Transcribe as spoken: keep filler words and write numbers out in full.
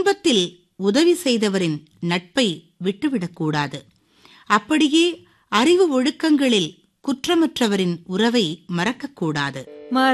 துன்பத்தில் உதவி செய்தவரின் நட்பை விட்டுவிடக்கூடாது. அப்படியே அறிவு ஒழுக்கங்களில் குற்றமற்றவரின் உறவை மறக்கக்கூடாது.